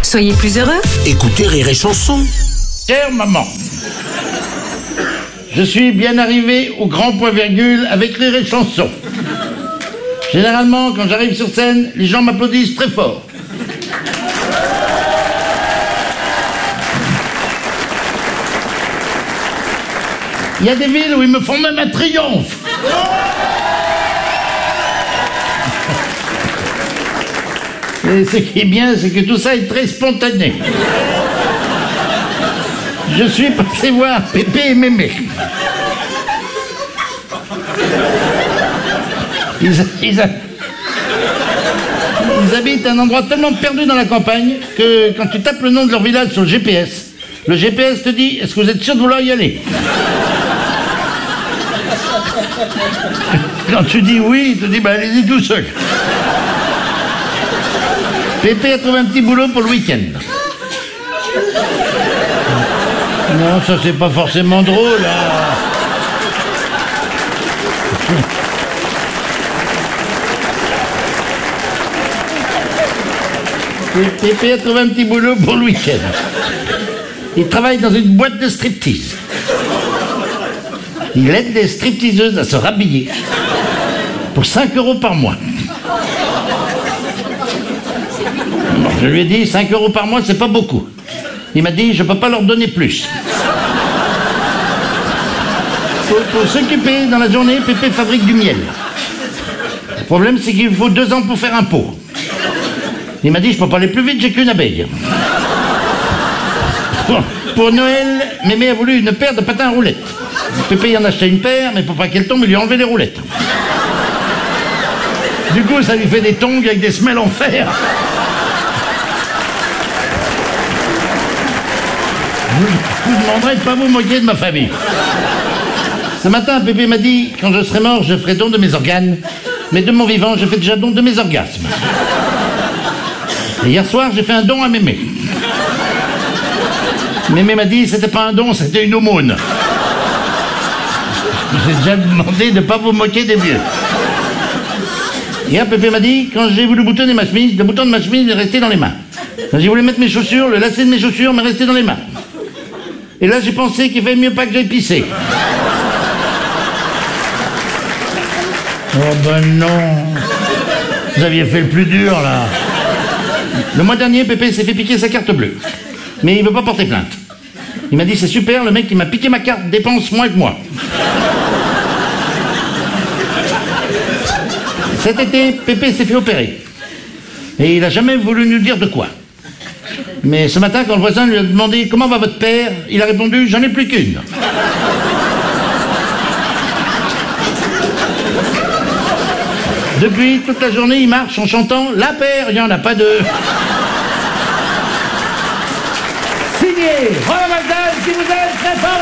Soyez plus heureux. Écoutez Rire et Chanson. Chère maman, je suis bien arrivé au grand point virgule avec Rire et Chanson. Généralement, quand j'arrive sur scène, les gens m'applaudissent très fort. Il y a des villes où ils me font même un triomphe. Et ce qui est bien, c'est que tout ça est très spontané. Je suis passé voir Pépé et Mémé. Ils habitent à un endroit tellement perdu dans la campagne que quand tu tapes le nom de leur village sur le GPS te dit « Est-ce que vous êtes sûr de vouloir y aller ?» Quand tu dis oui, il te dit « Bah allez-y tout seul ». Pépé a trouvé un petit boulot pour le week-end. Non, ça c'est pas forcément drôle, hein. Pépé a trouvé un petit boulot pour le week-end. Il travaille dans une boîte de striptease. Il aide des stripteaseuses à se rhabiller pour 5 € par mois. Bon, je lui ai dit 5 € par mois, c'est pas beaucoup. Il m'a dit, je peux pas leur donner plus. Pour s'occuper dans la journée, Pépé fabrique du miel. Le problème, c'est qu'il faut 2 ans pour faire un pot. Il m'a dit, je peux pas aller plus vite, j'ai qu'une abeille. Pour Noël, Mémé a voulu une paire de patins à roulettes. Pépé y en a acheté une paire, mais pour pas qu'elle tombe, il lui a enlevé les roulettes. Du coup, ça lui fait des tongs avec des semelles en fer. Je vous demanderai de pas vous moquer de ma famille. Ce matin, Pépé m'a dit, quand je serai mort, je ferai don de mes organes. Mais de mon vivant, je fais déjà don de mes orgasmes. Et hier soir, j'ai fait un don à Mémé. Mémé m'a dit, c'était pas un don, c'était une aumône. J'ai déjà demandé de pas vous moquer des vieux. Hier, Pépé m'a dit, quand j'ai voulu boutonner ma chemise, le bouton de ma chemise est resté dans les mains. Quand j'ai voulu mettre mes chaussures, le lacet de mes chaussures m'est resté dans les mains. Et là, j'ai pensé qu'il fallait mieux pas que j'aille pisser. Oh ben non. Vous aviez fait le plus dur, là. Le mois dernier, Pépé s'est fait piquer sa carte bleue. Mais il veut pas porter plainte. Il m'a dit, c'est super, le mec qui m'a piqué ma carte dépense moins que moi. Cet été, Pépé s'est fait opérer. Et il a jamais voulu nous dire de quoi. Mais ce matin, quand le voisin lui a demandé « Comment va votre père ?», il a répondu « J'en ai plus qu'une ». Depuis, toute la journée, il marche en chantant « La paire, il n'y en a pas deux ». Signé Roland Magdal qui vous aime très fort.